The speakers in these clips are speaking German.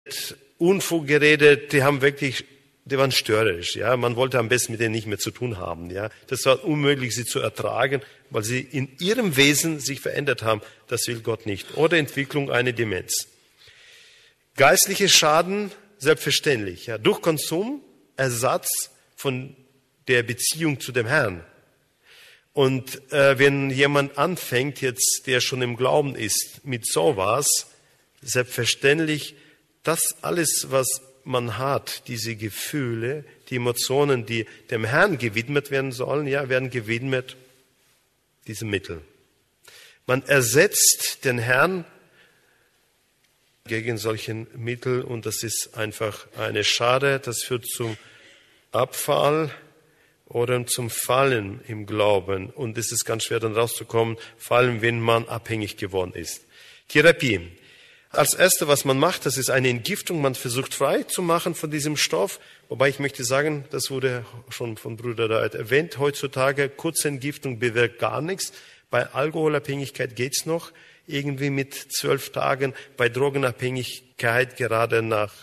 Unfug geredet, die waren störerisch, ja. Man wollte am besten mit denen nicht mehr zu tun haben, ja. Das war unmöglich, sie zu ertragen, weil sie in ihrem Wesen sich verändert haben. Das will Gott nicht. Oder Entwicklung einer Demenz. Geistliche Schaden, selbstverständlich, ja. Durch Konsum, Ersatz von der Beziehung zu dem Herrn. Und wenn jemand anfängt, jetzt, der schon im Glauben ist, mit sowas, selbstverständlich, das alles, was man hat, diese Gefühle, die Emotionen, die dem Herrn gewidmet werden sollen, ja, werden gewidmet diesem Mittel. Man ersetzt den Herrn gegen solchen Mittel und das ist einfach eine Schade, das führt zum Abfall oder zum Fallen im Glauben. Und es ist ganz schwer dann rauszukommen, vor allem wenn man abhängig geworden ist. Therapie. Als Erste, was man macht, das ist eine Entgiftung. Man versucht frei zu machen von diesem Stoff. Wobei ich möchte sagen, das wurde schon von Bruder David erwähnt, heutzutage kurze Entgiftung bewirkt gar nichts. Bei Alkoholabhängigkeit geht's noch irgendwie mit 12 Tagen. Bei Drogenabhängigkeit gerade nach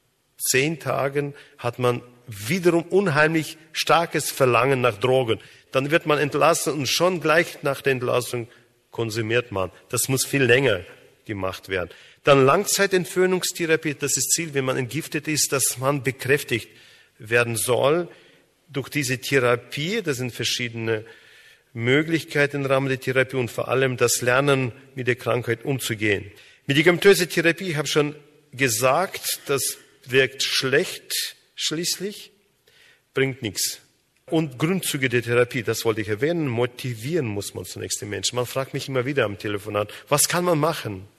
10 Tagen hat man wiederum unheimlich starkes Verlangen nach Drogen. Dann wird man entlassen und schon gleich nach der Entlassung konsumiert man. Das muss viel länger gemacht werden. Dann Langzeitentwöhnungstherapie, das ist Ziel, wenn man entgiftet ist, dass man bekräftigt werden soll durch diese Therapie. Das sind verschiedene Möglichkeiten im Rahmen der Therapie und vor allem das Lernen, mit der Krankheit umzugehen. Medikamentöse Therapie, ich habe schon gesagt, das wirkt schlecht schließlich, bringt nichts. Und Grundzüge der Therapie, das wollte ich erwähnen, motivieren muss man zunächst den Menschen. Man fragt mich immer wieder am Telefonat, was kann man machen?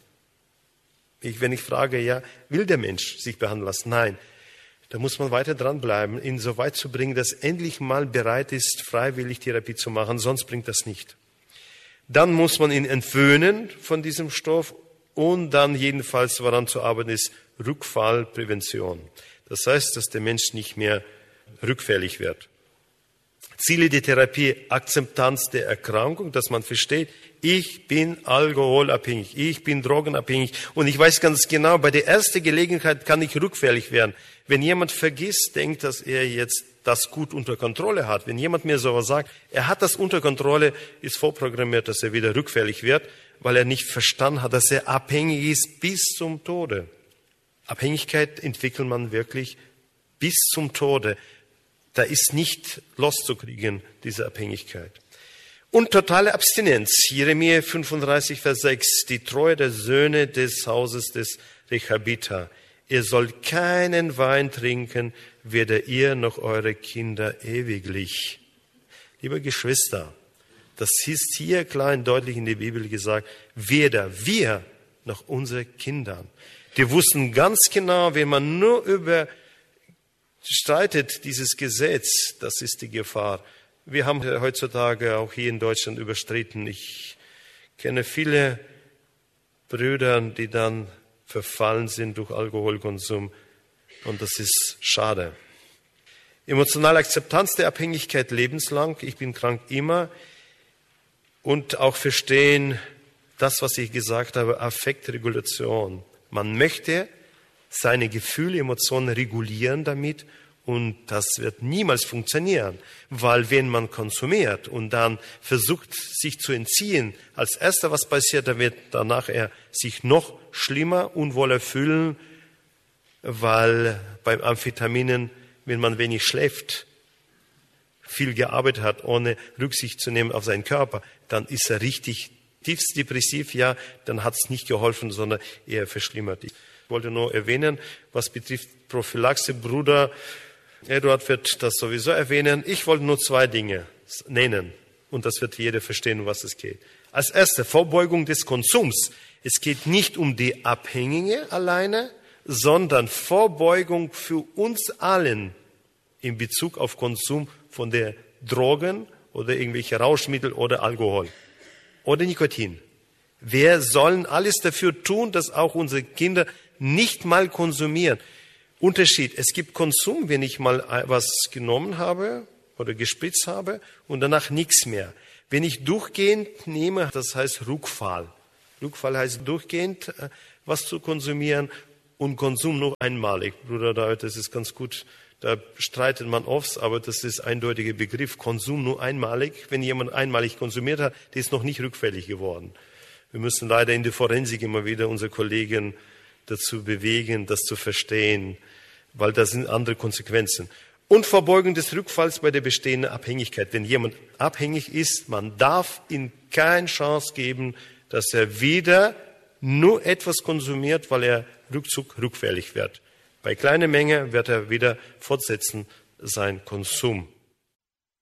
Wenn ich frage, ja, will der Mensch sich behandeln lassen? Nein. Da muss man weiter dranbleiben, ihn so weit zu bringen, dass er endlich mal bereit ist, freiwillig Therapie zu machen, sonst bringt das nicht. Dann muss man ihn entwöhnen von diesem Stoff und dann jedenfalls, woran zu arbeiten ist, Rückfallprävention. Das heißt, dass der Mensch nicht mehr rückfällig wird. Ziele der Therapie, Akzeptanz der Erkrankung, dass man versteht, ich bin alkoholabhängig, ich bin drogenabhängig und ich weiß ganz genau, bei der ersten Gelegenheit kann ich rückfällig werden. Wenn jemand vergisst, denkt, dass er jetzt das gut unter Kontrolle hat. Wenn jemand mir sowas sagt, er hat das unter Kontrolle, ist vorprogrammiert, dass er wieder rückfällig wird, weil er nicht verstanden hat, dass er abhängig ist bis zum Tode. Abhängigkeit entwickelt man wirklich bis zum Tode. Da ist nicht loszukriegen, diese Abhängigkeit. Und totale Abstinenz. Jeremia 35, Vers 6. Die Treue der Söhne des Hauses des Rechabita. Ihr sollt keinen Wein trinken, weder ihr noch eure Kinder ewiglich. Liebe Geschwister, das ist hier klar und deutlich in der Bibel gesagt, weder wir noch unsere Kinder. Die wussten ganz genau, wenn man nur überstreitet dieses Gesetz, das ist die Gefahr. Wir haben heutzutage auch hier in Deutschland überstritten. Ich kenne viele Brüder, die dann verfallen sind durch Alkoholkonsum und das ist schade. Emotionale Akzeptanz der Abhängigkeit lebenslang. Ich bin krank immer. Und auch verstehen, das, was ich gesagt habe, Affektregulation. Man möchte seine Gefühle, Emotionen regulieren damit und das wird niemals funktionieren, weil wenn man konsumiert und dann versucht, sich zu entziehen, als Erster was passiert, dann wird danach er sich noch schlimmer, unwohler fühlen, weil beim Amphetaminen, wenn man wenig schläft, viel gearbeitet hat, ohne Rücksicht zu nehmen auf seinen Körper, dann ist er richtig tiefst depressiv, ja, dann hat es nicht geholfen, sondern eher verschlimmert. Ich wollte nur erwähnen, was betrifft Prophylaxe, Bruder Eduard wird das sowieso erwähnen. Ich wollte nur 2 Dinge nennen und das wird jeder verstehen, um was es geht. Als Erste, Vorbeugung des Konsums. Es geht nicht um die Abhängige alleine, sondern Vorbeugung für uns allen in Bezug auf Konsum von der Drogen oder irgendwelche Rauschmittel oder Alkohol oder Nikotin. Wir sollen alles dafür tun, dass auch unsere Kinder nicht mal konsumieren. Unterschied. Es gibt Konsum, wenn ich mal was genommen habe oder gespritzt habe und danach nichts mehr. Wenn ich durchgehend nehme, das heißt Rückfall. Rückfall heißt durchgehend was zu konsumieren und Konsum nur einmalig. Bruder David, das ist ganz gut. Da streitet man oft, aber das ist ein eindeutiger Begriff. Konsum nur einmalig. Wenn jemand einmalig konsumiert hat, der ist noch nicht rückfällig geworden. Wir müssen leider in der Forensik immer wieder unsere Kollegen dazu bewegen, das zu verstehen, weil da sind andere Konsequenzen. Und Vorbeugung des Rückfalls bei der bestehenden Abhängigkeit. Wenn jemand abhängig ist, man darf ihm keine Chance geben, dass er wieder nur etwas konsumiert, weil er rückfällig wird. Bei kleiner Menge wird er wieder fortsetzen sein Konsum.